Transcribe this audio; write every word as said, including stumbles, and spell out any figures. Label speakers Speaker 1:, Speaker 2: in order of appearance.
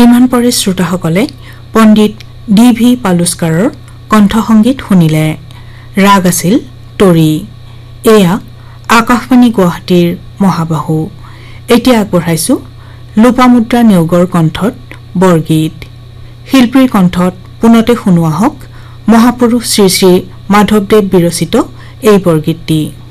Speaker 1: ইমান পৰে শ্ৰোতাসকলে পণ্ডিত D V পালুস্কাৰৰ কণ্ঠসংগীত শুনিলে। ৰাগ আছিল তৰি। এয়া আকাশবাণী গুৱাহাটীৰ মহাবাহু। এতিয়া আগবঢ়াইছো লোপামুদ্ৰা নেওগৰ কণ্ঠত বৰগীত। শিল্পীৰ কণ্ঠত পুনতে শুনোৱা হওক মহাপুৰুষ শ্ৰী শ্ৰী মাধৱদেৱ বিৰচিত এই বৰগীতটি।